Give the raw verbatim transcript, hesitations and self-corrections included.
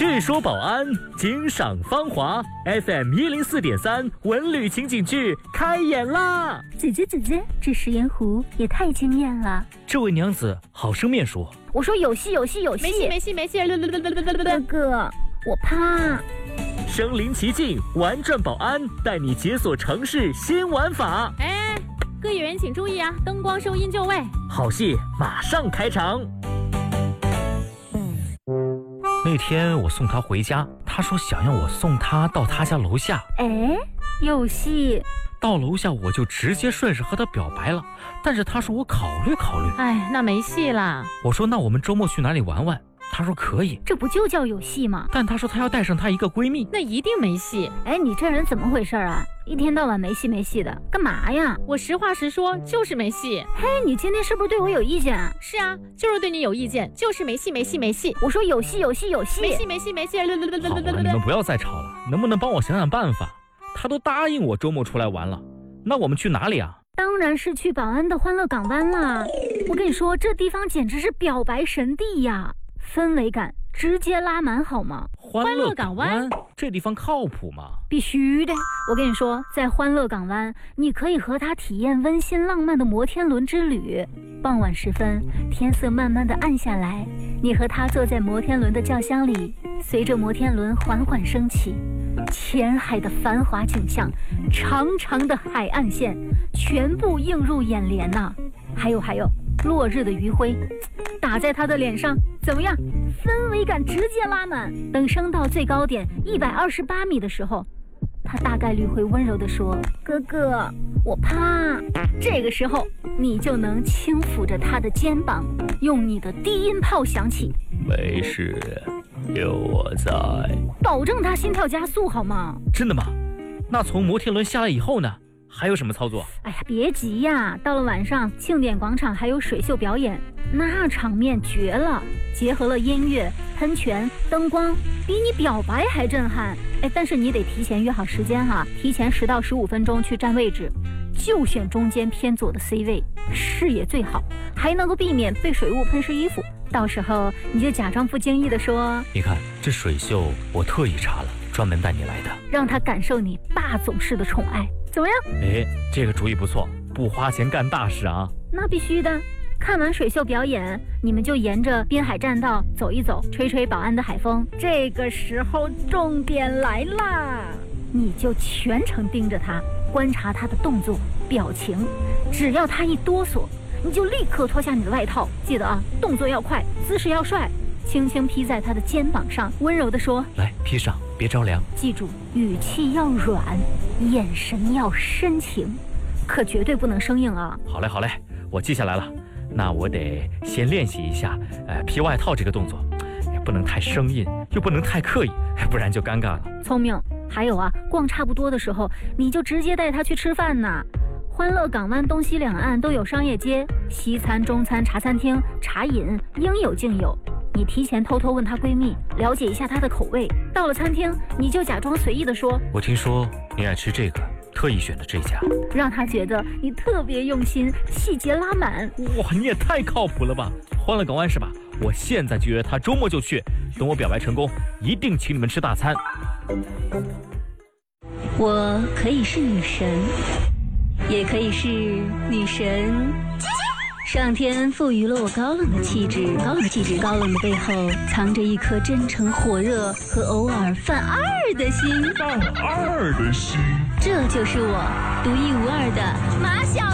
据说保安，惊赏芳华 ，F M 一零四点三文旅情景剧开演啦！ 姐姐姐姐，这食盐湖也太惊艳了。 这位娘子好生面熟。 我说有戏有戏有戏， 没戏没戏没戏。 哥哥，我怕。 身临其境，玩转保安，带你解锁城市新玩法。 哎，各演员请注意啊，灯光收音就位。 好戏马上开场。那天我送她回家，她说想要我送她到她家楼下。 哎，有戏。 到楼下我就直接顺势和她表白了，但是她说我考虑考虑。 哎，那没戏啦。 我说那我们周末去哪里玩玩？她说可以。 这不就叫有戏吗？ 但她说她要带上她一个闺蜜， 那一定没戏。 哎，你这人怎么回事啊？一天到晚没戏没戏的，干嘛呀？ 我实话实说，就是没戏。 嘿，你今天是不是对我有意见啊？ 是啊，就是对你有意见，就是没戏没戏没戏。 我说有戏有戏有戏， 没戏没戏没戏。 好了，你们不要再吵了，能不能帮我想想办法？她都答应我周末出来玩了，那我们去哪里啊？ 当然是去宝安的欢乐港湾啦！我跟你说，这地方简直是表白神地呀，氛围感直接拉满好吗？ 欢乐港湾这地方靠谱吗？ 必须的！我跟你说，在欢乐港湾，你可以和他体验温馨浪漫的摩天轮之旅。傍晚时分，天色慢慢的暗下来，你和他坐在摩天轮的轿厢里，随着摩天轮缓缓升起，前海的繁华景象，长长的海岸线，全部映入眼帘呐、啊！还有还有，落日的余晖打在他的脸上，怎么样？氛围感直接拉满。等升到最高点一百二十八米的时候，他大概率会温柔地说：“哥哥，我怕。”这个时候，你就能轻抚着他的肩膀，用你的低音炮响起：“ 没事，有我在。” 保证他心跳加速，好吗？ 真的吗？那从摩天轮下来以后呢？还有什么操作？ 哎呀，别急呀！到了晚上，庆典广场还有水秀表演，那场面绝了，结合了音乐、喷泉、灯光，比你表白还震撼。哎，但是你得提前约好时间哈，提前十到十五分钟去占位置，就选中间偏左的 C 位，视野最好，还能够避免被水雾喷湿衣服。到时候你就假装不经意地说：“ 你看这水秀，我特意查了，专门带你来的， 让他感受你霸总式的宠爱。”怎么样？ 哎，这个主意不错，不花钱干大事啊！ 那必须的。看完水秀表演，你们就沿着滨海栈道走一走，吹吹宝安的海风。这个时候重点来啦，你就全程盯着他，观察他的动作、表情。只要他一哆嗦，你就立刻脱下你的外套。记得啊，动作要快，姿势要帅。轻轻披在他的肩膀上，温柔地说：“ 来，披上，别着凉。 记住，语气要软，眼神要深情，可绝对不能生硬啊。” 好嘞，好嘞，我记下来了。那我得先练习一下，呃，披外套这个动作，也不能太生硬，又不能太刻意，不然就尴尬了。 聪明。还有啊，逛差不多的时候，你就直接带他去吃饭呐。欢乐港湾东西两岸都有商业街，西餐、中餐、茶餐厅、茶饮应有尽有。你提前偷偷问她闺蜜，了解一下她的口味。到了餐厅，你就假装随意地说：“ 我听说你爱吃这个，特意选的这家。” 让她觉得你特别用心，细节拉满。 哇，你也太靠谱了吧！欢乐港湾是吧？我现在就约她，周末就去。等我表白成功，一定请你们吃大餐。 我可以是女神，也可以是女神。上天赋予了我高冷的气质，高冷气质，高冷的背后藏着一颗真诚、火热和偶尔犯二的心。 犯二的心， 这就是我独一无二的马小。